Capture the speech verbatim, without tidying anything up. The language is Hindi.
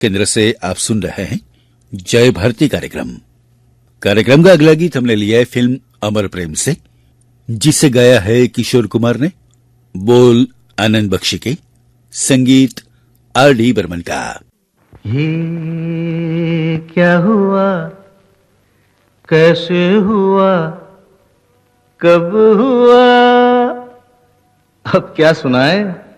केंद्र से आप सुन रहे हैं जय भारती कार्यक्रम। कार्यक्रम का अगला गीत हमने लिया है फिल्म अमर प्रेम से, जिसे गाया है किशोर कुमार ने। बोल आनंद बख्शी के, संगीत आर डी बर्मन का। ये क्या हुआ, कैसे हुआ, कब हुआ, अब क्या सुनाए।